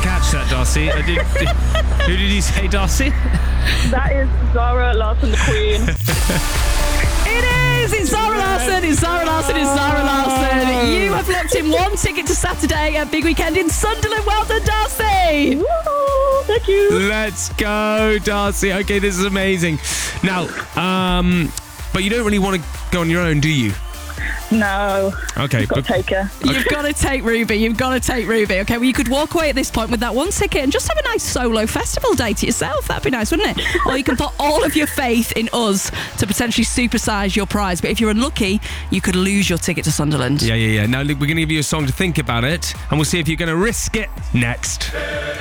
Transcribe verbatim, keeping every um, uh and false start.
catch that, Darcy. I did, did, who did you say, Darcy? That is Zara Larsson, the Queen. It is! It's Zara Larsson, it's Zara Larsson, it's Zara Larsson. You have locked in one ticket to Saturday at Big Weekend in Sunderland. Well done, Darcy! Woo, thank you. Let's go, Darcy. Okay, this is amazing. Now, um, but you don't really want to go on your own, do you? No. Okay, Got but to take her. You've got to take Ruby. You've got to take Ruby. Okay, well, you could walk away at this point with that one ticket and just have a nice solo festival day to yourself. That'd be nice, wouldn't it? Or you can put all of your faith in us to potentially supersize your prize. But if you're unlucky, you could lose your ticket to Sunderland. yeah, yeah, yeah. Now, we're going to give you a song to think about it, and we'll see if you're going to risk it next.